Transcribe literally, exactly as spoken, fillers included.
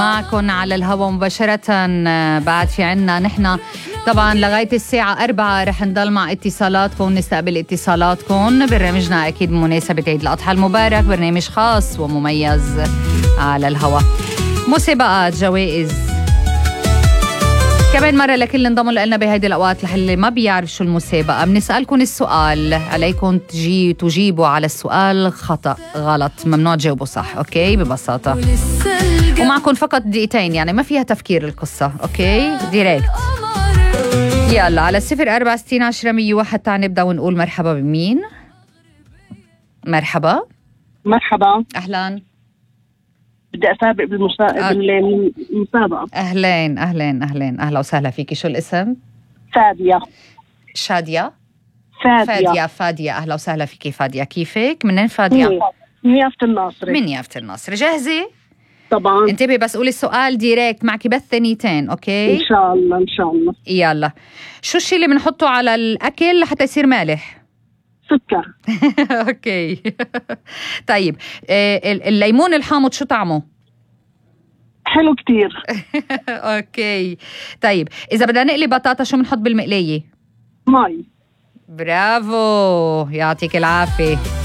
معكم على الهواء مباشرة. بعد في عنا نحن طبعا لغاية الساعة أربعة رح نضل مع اتصالاتكم، نستقبل اتصالاتكم. برنامجنا أكيد بمناسبة عيد الأضحى المبارك، برنامج خاص ومميز على الهواء. مسابقات، جوائز كمان مرة لكل اللي انضموا لنا بهيدي الأوقات. لحلي ما بيعرف شو المسابقة، بنسألكم السؤال، عليكم تجي تجيبوا على السؤال خطأ غلط، ممنوع تجاوبوا صح. أوكي ببساطة، ومعكم فقط دقيقتين، يعني ما فيها تفكير القصة. أوكي ديريكت. يلا على صفر أربعة ستين عشرة مية وواحد تعال نبدأ ونقول مرحبا بمين. مرحبا. مرحبا. أهلا. بدي أسابق بالمسا... أه. بالمسابقة. أهلين أهلين أهلين أهلا وسهلا فيكي. شو الاسم؟ فادية. شادية. فادية. فادية فادية أهلا وسهلا فيكي فادية. كيفك؟ منين فادية؟ من يافت الناصري. من يافت الناصري. جاهزة؟ طبعا. انتبهي بس قولي السؤال ديريكت، معك بس ثانيتين. أوكي إن شاء الله إن شاء الله. يلا، شو الشيء اللي بنحطه على الأكل لحتى يصير مالح؟ سكر. أوكي طيب الليمون الحامض شو طعمه؟ حلو كتير. أوكي طيب إذا بدنا نقلي بطاطا شو بنحط بالمقلية؟ مي. برافو، يعطيك العافية.